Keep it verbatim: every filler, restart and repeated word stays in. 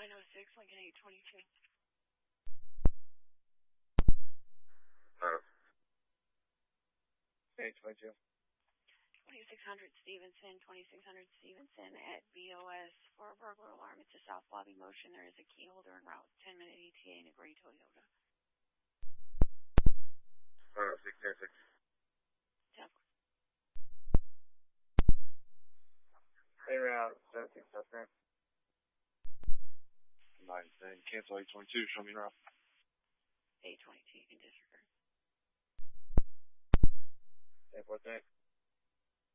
nine oh six, Lincoln eight twenty-two. Uh, eight twenty-two. twenty-six hundred Stevenson, twenty-six hundred Stevenson at B O S for a burglar alarm. It's a south lobby motion. There is a key holder en route. ten minute E T A in a gray Toyota. Uh, six ten six. ten four. En route, seven six seven. nine ten, cancel eight twenty-two, show me route. eight twenty-two, you can disregard. ten four, thanks.